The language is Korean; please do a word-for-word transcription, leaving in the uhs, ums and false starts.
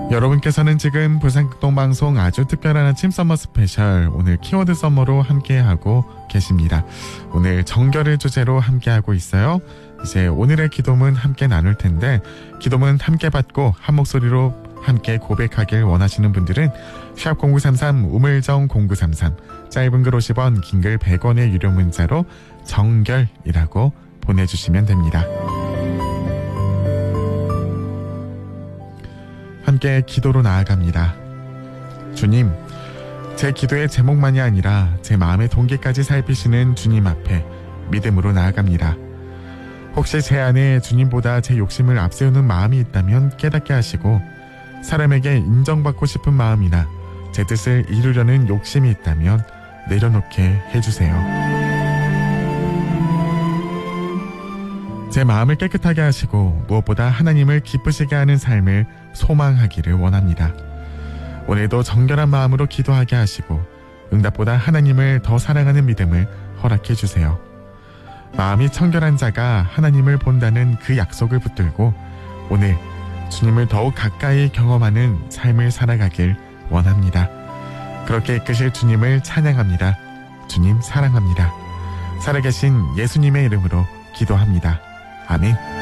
여러분께서는 지금 부산극동방송 아주 특별한 아침 썸머 스페셜, 오늘 키워드 썸머로 함께하고 계십니다. 오늘 정결을 주제로 함께하고 있어요. 이제 오늘의 기도문 함께 나눌 텐데, 기도문 함께 받고 한 목소리로 함께 고백하길 원하시는 분들은 샵 공구삼삼 우물정 공구삼삼, 짧은 글 오십 원, 긴 글 백 원의 유료 문자로 정결이라고 보내주시면 됩니다. 함께 기도로 나아갑니다. 주님, 제 기도의 제목만이 아니라 제 마음의 동기까지 살피시는 주님 앞에 믿음으로 나아갑니다. 혹시 제 안에 주님보다 제 욕심을 앞세우는 마음이 있다면 깨닫게 하시고, 사람에게 인정받고 싶은 마음이나 제 뜻을 이루려는 욕심이 있다면 내려놓게 해주세요. 제 마음을 깨끗하게 하시고 무엇보다 하나님을 기쁘시게 하는 삶을 소망하기를 원합니다. 오늘도 정결한 마음으로 기도하게 하시고 응답보다 하나님을 더 사랑하는 믿음을 허락해 주세요. 마음이 청결한 자가 하나님을 본다는 그 약속을 붙들고 오늘 주님을 더욱 가까이 경험하는 삶을 살아가길 원합니다. 그렇게 이끄실 주님을 찬양합니다. 주님 사랑합니다. 살아계신 예수님의 이름으로 기도합니다. 아멘.